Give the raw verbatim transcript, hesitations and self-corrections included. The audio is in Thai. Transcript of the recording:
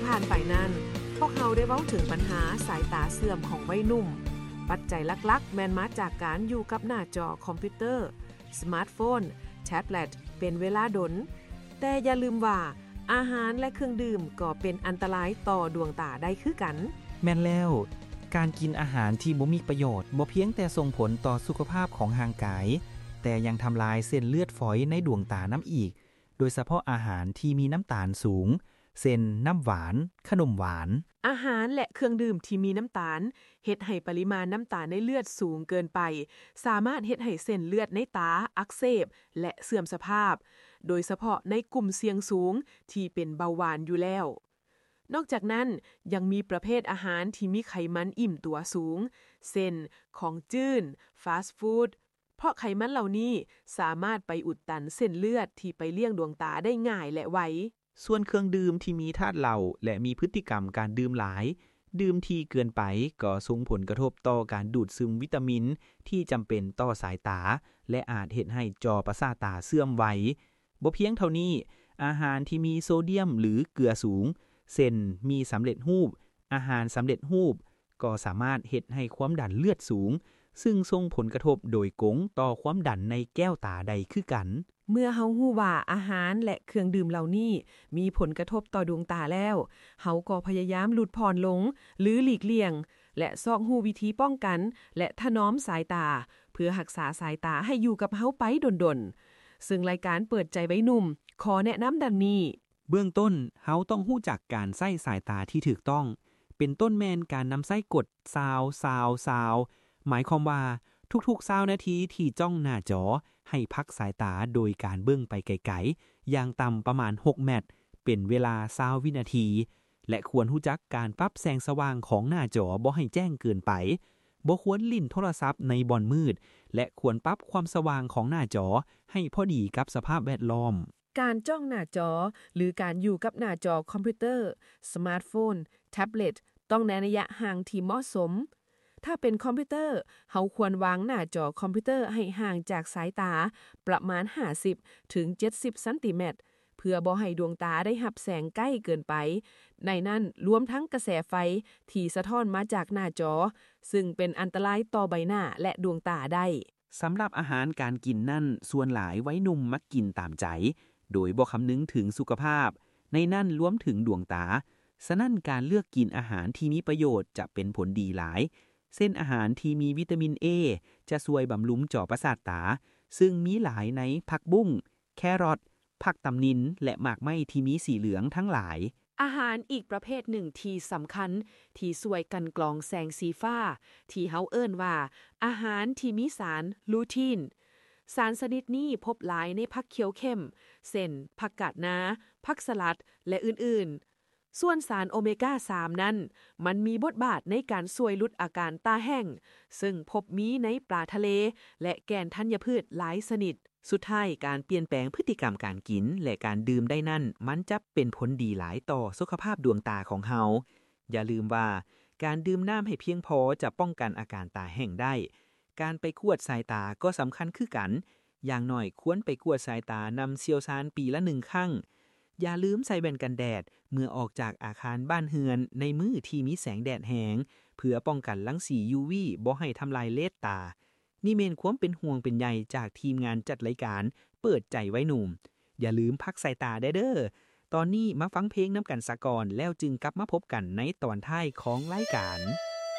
ผ่านไปนั้นพวกเราได้เว้าถึงปัญหาสายตาเสื่อมของวัยหนุ่มปัจจัยหลักๆแม่นมาจากการอยู่กับหน้าจอคอมพิวเตอร์สมาร์ทโฟนแท็บเล็ตเป็นเวลาดนแต่อย่าลืมว่าอาหารและเครื่องดื่มก็เป็นอันตรายต่อดวงตาได้คือกันแม่นแล้วการกินอาหารที่บ่มีประโยชน์บ่เพียงแต่ส่งผลต่อสุขภาพของร่างกายแต่ยังทำลายเส้นเลือดฝอยในดวงตาน้ำอีกโดยเฉพาะอาหารที่มีน้ำตาลสูงเช่นน้ำหวานขนมหวานอาหารและเครื่องดื่มที่มีน้ำตาลเฮ็ดให้ปริมาณน้ำตาลในเลือดสูงเกินไปสามารถเฮ็ดให้เส้นเลือดในตาอักเสบและเสื่อมสภาพโดยเฉพาะในกลุ่มเสี่ยงสูงที่เป็นเบาหวานอยู่แล้วนอกจากนั้นยังมีประเภทอาหารที่มีไขมันอิ่มตัวสูงเช่นของจื้นฟาสต์ฟู้ดเพราะไขมันเหล่านี้สามารถไปอุดตันเส้นเลือดที่ไปเลี้ยงดวงตาได้ง่ายและไวส่วนเครื่องดื่มที่มีธาตุเหล้าและมีพฤติกรรมการดื่มหลายดื่มที่เกินไปก็ส่งผลกระทบต่อการดูดซึมวิตามินที่จำเป็นต่อสายตาและอาจเฮ็ดให้จอประสาทตาเสื่อมไวบ่เพียงเท่านี้อาหารที่มีโซเดียมหรือเกลือสูงเช่นมีสำเร็จรูปอาหารสำเร็จรูปก็สามารถเฮ็ดให้ความดันเลือดสูงซึ่งส่งผลกระทบโดยกงต่อความดันในแก้วตาใดคือกันเมื่อเฮาฮู้ว่าอาหารและเครื่องดื่มเหล่านี้มีผลกระทบต่อดวงตาแล้วเฮาก็พยายามลดผ่อนลงหรือหลีกเลี่ยงและซอกฮู้วิธีป้องกันและถนอมสายตาเพื่อรักษาสายตาให้อยู่กับเฮาไปดนๆซึ่งรายการเปิดใจไว้หนุ่มขอแนะนำดังนี้เบื้องต้นเฮาต้องรู้จักการใช้สายตาที่ถูกต้องเป็นต้นแม่นการนำใช้กดซาวซาวซาวหมายความว่าทุกๆยี่สิบนาทีที่จ้องหน้าจอให้พักสายตาโดยการเบิ่งไปไกลๆอย่างต่ำประมาณหกเมตรเป็นเวลายี่สิบวินาทีและควรรู้จักการปรับแสงสว่างของหน้าจอบ่ให้แจ้งเกินไปบ่ควรลิ้นโทรศัพท์ในบ่อนมืดและควรปรับความสว่างของหน้าจอให้พอดีกับสภาพแวดล้อมการจ้องหน้าจอหรือการอยู่กับหน้าจอคอมพิวเตอร์สมาร์ทโฟนแท็บเล็ตต้องในระยะห่างที่เหมาะสมถ้าเป็นคอมพิวเตอร์เฮาควรวางหน้าจอคอมพิวเตอร์ให้ห่างจากสายตาประมาณห้าสิบถึงเจ็ดสิบเซนติเมตรเพื่อบ่ให้ดวงตาได้รับแสงใกล้เกินไปในนั้นรวมทั้งกระแสไฟที่สะท้อนมาจากหน้าจอซึ่งเป็นอันตรายต่อใบหน้าและดวงตาได้สำหรับอาหารการกินนั่นส่วนหลายไว้หนุ่มมักกินตามใจโดยบ่คำนึงถึงสุขภาพในนั่นรวมถึงดวงตาฉะนั้นการเลือกกินอาหารที่มีประโยชน์จะเป็นผลดีหลายเส้นอาหารที่มีวิตามิน A จะช่วยบำรุงจอประสาทตาซึ่งมีหลายในผักบุ้งแครอทผักตำนินและหมากไม้ที่มีสีเหลืองทั้งหลายอาหารอีกประเภทหนึ่งที่สำคัญที่ช่วยกันกรองแสงสีฟ้าที่เฮาเอิ้นว่าอาหารที่มีสารลูทีนสารชนิดนี้พบหลายในผักเขียวเข้มเช่นผักกาดนาผักสลัดและอื่นๆส่วนสารโอเมก้าสามนั้นมันมีบทบาทในการช่วยลดอาการตาแห้งซึ่งพบมีในปลาทะเลและแกนธัญพืชหลายชนิดสุดท้ายการเปลี่ยนแปลงพฤติกรรมการกินและการดื่มได้นั่นมันจะเป็นผลดีหลายต่อสุขภาพดวงตาของเฮาอย่าลืมว่าการดื่มน้ำให้เพียงพอจะป้องกันอาการตาแห้งได้การไปกวดสายตาก็สำคัญคือกันอย่างน้อยควรไปกวดสายตานำเชี่ยวชาญปีละหนึ่งครั้งอย่าลืมใส่แว่นกันแดดเมื่อออกจากอาคารบ้านเฮือนในมื้อที่มีแสงแดดแหงเพื่อป้องกันรังสี ยู วี บ่ให้ทำลายเลนตานี่แม่นความเป็นห่วงเป็นใยจากทีมงานจัดรายการเปิดใจไว้หนุ่มอย่าลืมพักสายตาได้เด้อตอนนี้มาฟังเพลงน้ำกันซะก่อนแล้วจึงกลับมาพบกันในตอนท้ายของรายการ